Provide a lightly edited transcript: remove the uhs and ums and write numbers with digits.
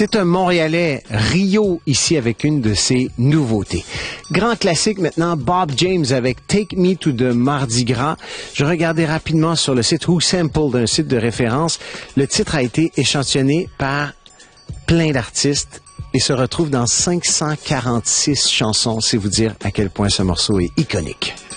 C'est un Montréalais, Rio, ici avec une de ses nouveautés. Grand classique maintenant, Bob James avec Take Me to the Mardi Gras. Je regardais rapidement sur le site Who Sampled, un site de référence. Le titre a été échantillonné par plein d'artistes et se retrouve dans 546 chansons. C'est vous dire à quel point ce morceau est iconique.